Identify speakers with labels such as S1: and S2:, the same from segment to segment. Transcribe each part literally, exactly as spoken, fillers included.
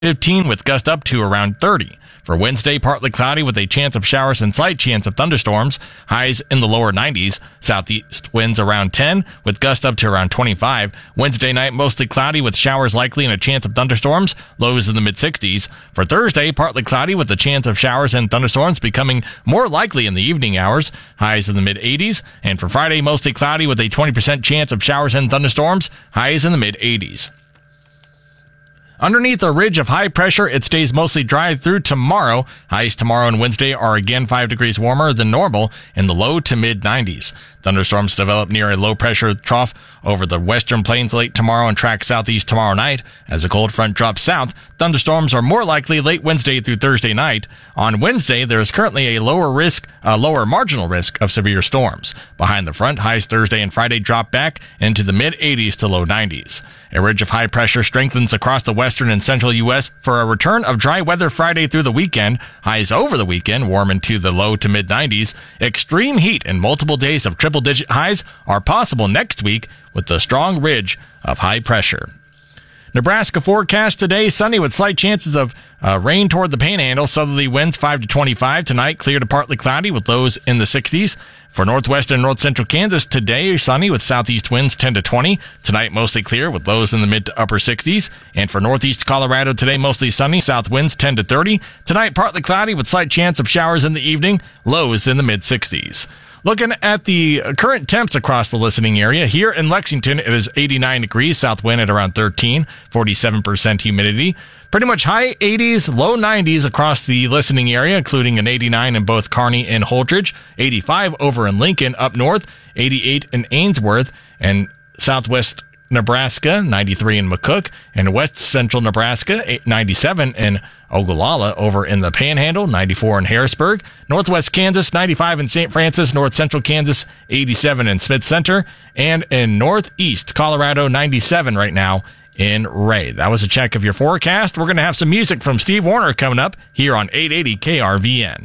S1: fifteen with gusts up to around thirty. For Wednesday, partly cloudy with a chance of showers and slight chance of thunderstorms. Highs in the lower nineties. Southeast winds around ten with gusts up to around twenty-five. Wednesday night, mostly cloudy with showers likely and a chance of thunderstorms. Lows in the mid-sixties. For Thursday, partly cloudy with a chance of showers and thunderstorms becoming more likely in the evening hours. Highs in the mid-eighties. And for Friday, mostly cloudy with a twenty percent chance of showers and thunderstorms. Highs in the mid-eighties. Underneath a ridge of high pressure, it stays mostly dry through tomorrow. Highs tomorrow and Wednesday are again five degrees warmer than normal in the low to mid nineties. Thunderstorms develop near a low pressure trough over the western plains late tomorrow and track southeast tomorrow night. As a cold front drops south, thunderstorms are more likely late Wednesday through Thursday night. On Wednesday, there is currently a lower risk, a lower marginal risk of severe storms. Behind the front, highs Thursday and Friday drop back into the mid eighties to low nineties. A ridge of high pressure strengthens across the western and central U S for a return of dry weather Friday through the weekend. Highs over the weekend warm into the low to mid nineties. Extreme heat and multiple days of triple digit highs are possible next week with the strong ridge of high pressure. Nebraska forecast today, sunny with slight chances of uh, rain toward the panhandle. Southerly winds five to twenty-five. Tonight, clear to partly cloudy with lows in the sixties. For northwest and north central Kansas, today sunny with southeast winds ten to twenty. Tonight, mostly clear with lows in the mid to upper sixties. And for northeast Colorado, today mostly sunny, south winds ten to thirty. Tonight, partly cloudy with slight chance of showers in the evening, lows in the mid sixties. Looking at the current temps across the listening area, here in Lexington, it is eighty-nine degrees, south wind at around thirteen, forty-seven percent humidity. Pretty much high eighties, low nineties across the listening area, including an eighty-nine in both Kearney and Holdridge, eighty-five over in Lincoln up north, eighty-eight in Ainsworth, and southwest Nebraska, ninety-three in McCook, and west central Nebraska, ninety-seven in Ogallala, over in the Panhandle, ninety-four in Harrisburg, northwest Kansas, ninety-five in Saint Francis, north central Kansas, eighty-seven in Smith Center, and in northeast Colorado, ninety-seven right now in Ray. That was a check of your forecast. We're going to have some music from Steve Warner coming up here on eight eighty K R V N.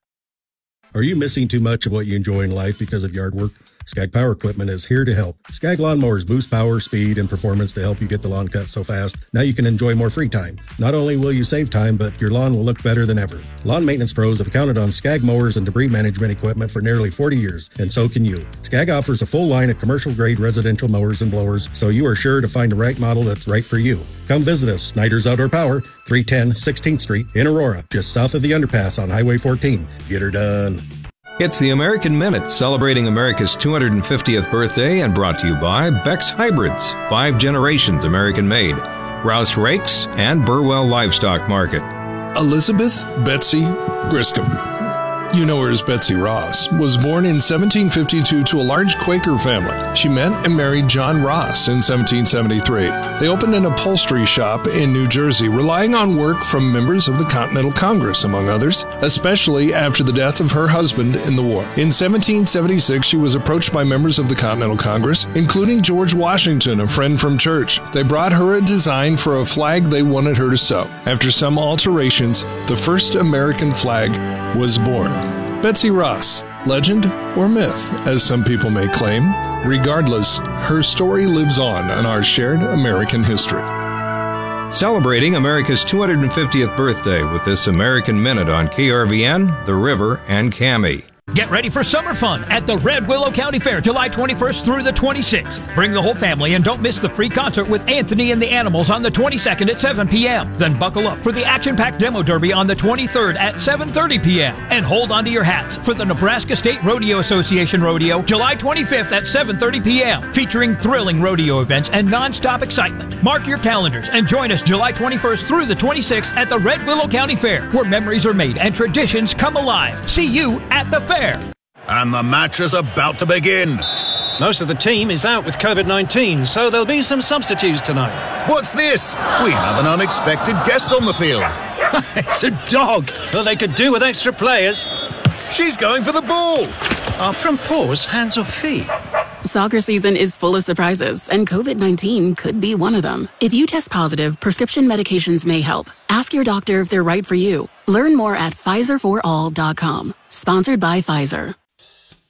S2: Are you missing too much of what you enjoy in life because of yard work? Skag Power Equipment is here to help. Skag lawnmowers boost power, speed, and performance to help you get the lawn cut so fast, now you can enjoy more free time. Not only will you save time, but your lawn will look better than ever. Lawn maintenance pros have counted on Skag mowers and debris management equipment for nearly forty years, and so can you. Skag offers a full line of commercial-grade residential mowers and blowers, so you are sure to find the right model that's right for you. Come visit us, Snyder's Outdoor Power, three ten sixteenth Street in Aurora, just south of the underpass on Highway fourteen. Get her done.
S3: It's the American Minute, celebrating America's two hundred fiftieth birthday, and brought to you by Beck's Hybrids, five generations American-made, Rouse Rakes, and Burwell Livestock Market.
S4: Elizabeth Betsy Griscom, you know her as Betsy Ross, was born in seventeen fifty-two to a large Quaker family. She met and married John Ross in seventeen seventy-three. They opened an upholstery shop in New Jersey, relying on work from members of the Continental Congress, among others, especially after the death of her husband in the war. In seventeen seventy-six, she was approached by members of the Continental Congress, including George Washington, a friend from church. They brought her a design for a flag they wanted her to sew. After some alterations, the first American flag was born. Betsy Ross, legend or myth, as some people may claim. Regardless, her story lives on in our shared American history.
S3: Celebrating America's two hundred fiftieth birthday with this American Minute on K R V N, The River, and C A M I.
S5: Get ready for summer fun at the Red Willow County Fair, July twenty-first through the twenty-sixth. Bring the whole family and don't miss the free concert with Anthony and the Animals on the twenty-second at seven p.m. Then buckle up for the action-packed demo derby on the twenty-third at seven thirty p.m. And hold on to your hats for the Nebraska State Rodeo Association Rodeo, July twenty-fifth at seven thirty p.m. featuring thrilling rodeo events and non-stop excitement. Mark your calendars and join us July twenty-first through the twenty-sixth at the Red Willow County Fair, where memories are made and traditions come alive. See you at the fair.
S6: And the match is about to begin.
S7: Most of the team is out with COVID nineteen, so there'll be some substitutes tonight.
S6: What's this? We have an unexpected guest on the field.
S7: It's a dog. Well, they could do with extra players.
S6: She's going for the ball.
S7: Are from paws, hands or feet?
S8: Soccer season is full of surprises, and COVID nineteen could be one of them. If you test positive, prescription medications may help. Ask your doctor if they're right for you. Learn more at Pfizer for all dot com. Sponsored by Pfizer.